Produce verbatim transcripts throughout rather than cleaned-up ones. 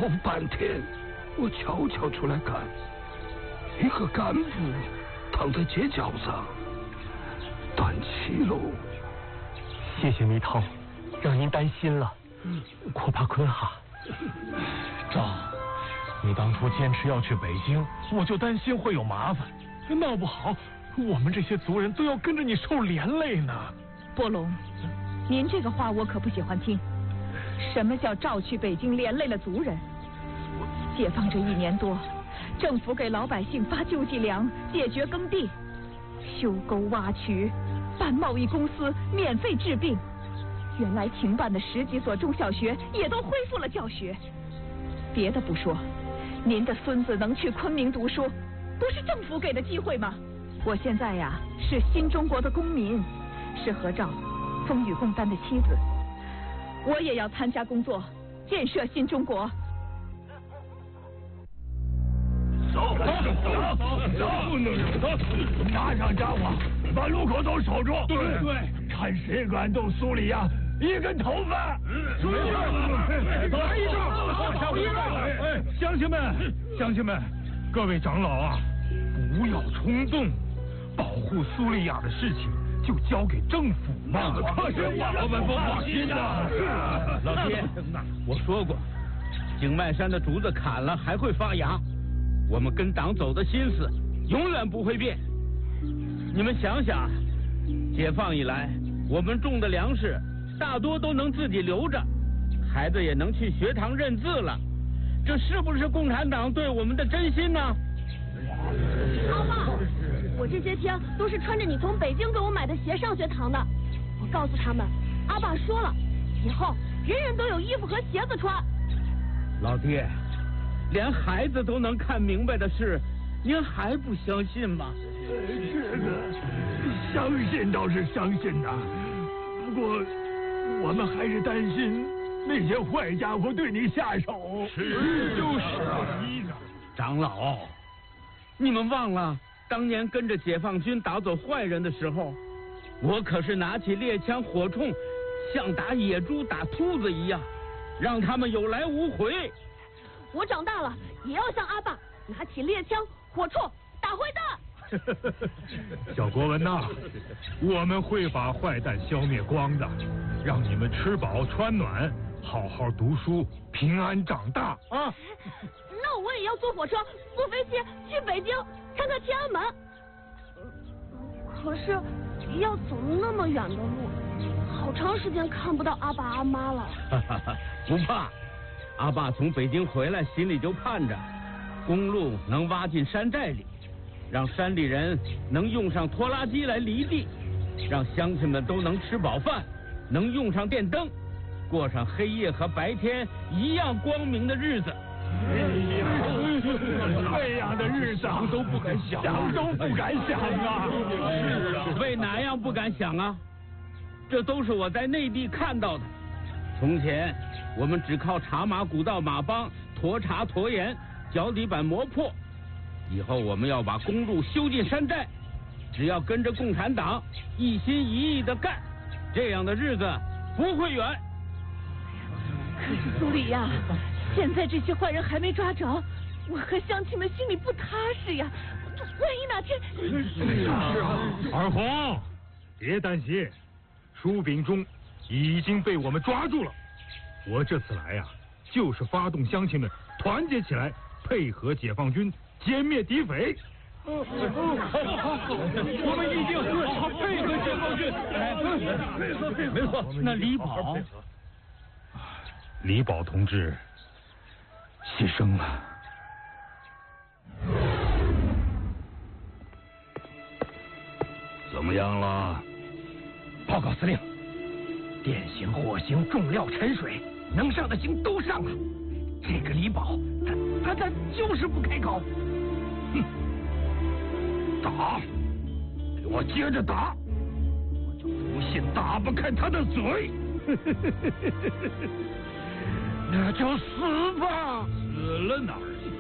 老半天，我悄悄出来看，一个干部躺在街角上，断气喽。 谢谢迷涛，让您担心了。阔巴坤哈， 赵，你当初坚持要去北京，我就担心会有麻烦，闹不好我们这些族人都要跟着你受连累呢。 波龙，您这个话我可不喜欢听。什么叫赵去北京连累了族人？解放这一年多，政府给老百姓发救济粮，解决耕地，修沟挖渠，办贸易公司，免费治病。原来停办的十几所中小学也都恢复了教学。别的不说，您的孙子能去昆明读书，不是政府给的机会吗？我现在呀是新中国的公民，是何兆风雨共担的妻子，我也要参加工作，建设新中国。 走走走走，不能走！拿上家伙，把路口都守住。对对，看谁敢动苏里亚一根头发！注意，来一个，下一个！哎，乡亲们，乡亲们，各位长老啊，不要冲动，保护苏利亚的事情就交给政府嘛。可是我们不放心呐。 老爹，我说过，景迈山的竹子砍了还会发芽。我们跟党走的心思永远不会变。你们想想，解放以来，我们种的粮食大多都能自己留着，孩子也能去学堂认字了，这是不是共产党对我们的真心呢？ 阿爸，我这些天都是穿着你从北京给我买的鞋上学堂的。我告诉他们，阿爸说了，以后人人都有衣服和鞋子穿。 老爹，连孩子都能看明白的事，您还不相信吗？ 这个相信倒是相信呐，不过我们还是担心那些坏家伙对你下手。 是，就是啊。长老，你们忘了当年跟着解放军打走坏人的时候，我可是拿起猎枪火铳，像打野猪打秃子一样，让他们有来无回。 我长大了也要像阿爸，拿起猎枪火铳打坏蛋。 小国文呐，我们会把坏蛋消灭光的，让你们吃饱穿暖，好好读书，平安长大啊！ 那我也要坐火车坐飞机去北京看看天安门。可是要走那么远的路，好长时间看不到阿爸阿妈了。 不怕，阿爸从北京回来，心里就盼着公路能挖进山寨里，让山里人能用上拖拉机来犁地，让乡亲们都能吃饱饭，能用上电灯，过上黑夜和白天一样光明的日子。 哎呀，这样的日子想都不敢想，想都不敢想啊！ 是啊，为哪样不敢想啊？这都是我在内地看到的。从前我们只靠茶马古道马帮驮茶驮盐，脚底板磨破。以后我们要把公路修进山寨，只要跟着共产党一心一意的干，这样的日子不会远。 可是苏里亚，现在这些坏人还没抓着，我和乡亲们心里不踏实呀。万一哪天…… 是啊，二红，别担心，舒秉忠已经被我们抓住了。我这次来呀、啊，就是发动乡亲们团结起来，配合解放军歼灭敌匪。我们一定好好配合解放军。没错没错。 那李宝， 李宝同志牺牲了。怎么样了？ 报告司令，电行、火行、重料、沉水，能上的行都上了。这个李宝，他他他就是不开口。 哼，打，给我接着打，我就不信打不开他的嘴。那就死吧，死了哪儿去？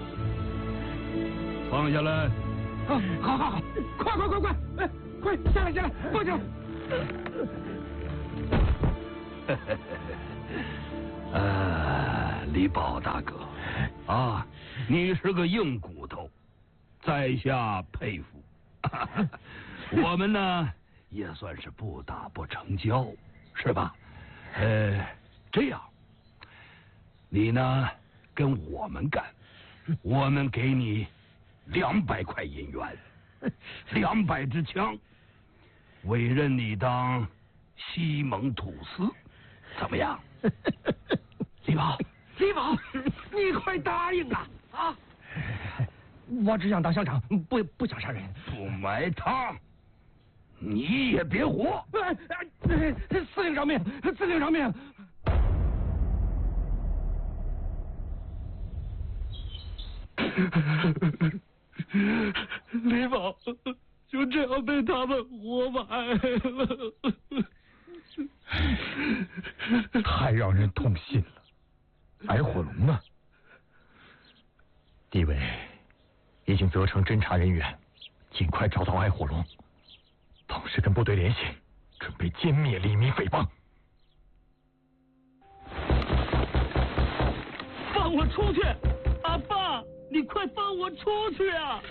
放下来。 啊，好好好，快快快快，哎，快下来下来，放下。 啊， 李宝大哥，啊，你是个硬骨头，在下佩服。我们呢也算是不打不成交，是吧？呃，这样，你呢跟我们干，我们给你两百块银元，两百支枪，委任你当西蒙土司，怎么样？李宝，李宝，你快答应啊！啊！ 我只想当乡长，不不想杀人。 不埋汰，你也别活！ 哎哎，司令饶命！司令饶命！ 李宝就这样被他们活埋了， 太让人痛心了。矮火龙呢？地委已经责成侦查人员尽快找到矮火龙，同时跟部队联系，准备歼灭黎民匪帮。 放我出去！阿爸，你快放我出去啊！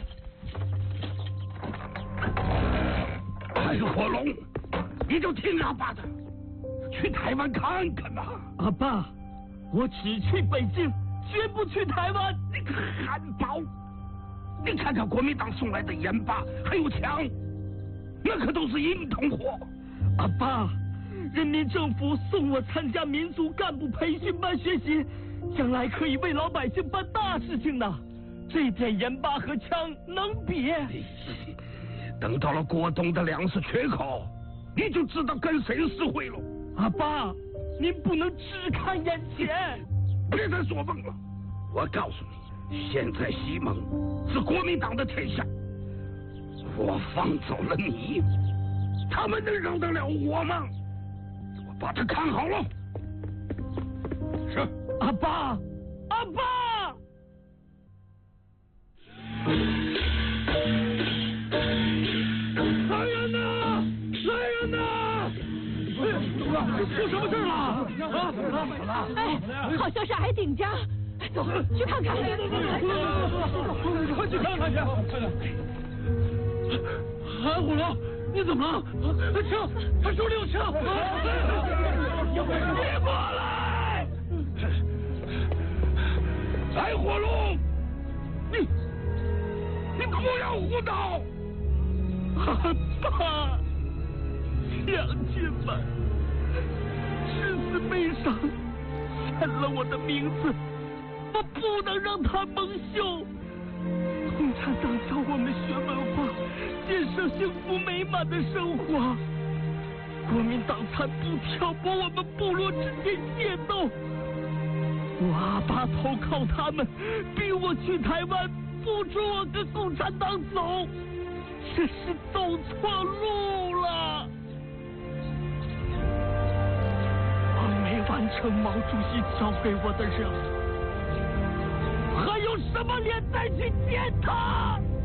矮火龙，你就听阿爸的，去台湾看看吧。 阿爸，我只去北京，绝不去台湾。 你个汉堡！你看看国民党送来的盐巴还有枪，那可都是硬通货。 阿爸，人民政府送我参加民族干部培训班学习，将来可以为老百姓办大事情呢。这点盐巴和枪能比？ 等到了过冬的粮食缺口，你就知道跟谁实惠了。 阿爸，您不能只看眼前。 别再说梦了，我告诉你，现在西蒙是国民党的天下，我放走了你，他们能饶得了我吗？我把他看好了。是。 阿爸，阿爸。 来人呐！来人呐！出什么事了？啊！ 哎，好像是矮顶家，走，去看看。 快去看看去！矮火龙，你怎么了？枪，他手里有枪！别过来！矮火龙，你你不要胡闹！ 阿爸，乡亲们，誓死背上签了我的名字，我不能让他蒙羞。共产党教我们学文化，建设幸福美满的生活。国民党残部挑拨我们部落之间械斗，我阿爸投靠他们，逼我去台湾，扶助我跟共产党走。这是走错路了，我没完成毛主席交给我的任务，还有什么脸再去见他？